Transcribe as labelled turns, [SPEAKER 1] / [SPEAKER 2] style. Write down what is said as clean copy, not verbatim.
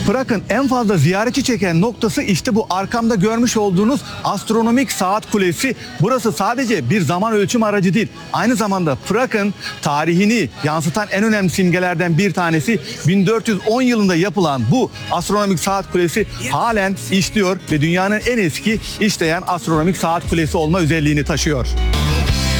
[SPEAKER 1] Prag'ın en fazla ziyaretçi çeken noktası işte bu arkamda görmüş olduğunuz astronomik saat kulesi. Burası sadece bir zaman ölçüm aracı değil. Aynı zamanda Prag'ın tarihini yansıtan en önemli simgelerden bir tanesi. 1410 yılında yapılan bu astronomik saat kulesi halen işliyor ve dünyanın en eski işleyen astronomik saat kulesi olma özelliğini taşıyor.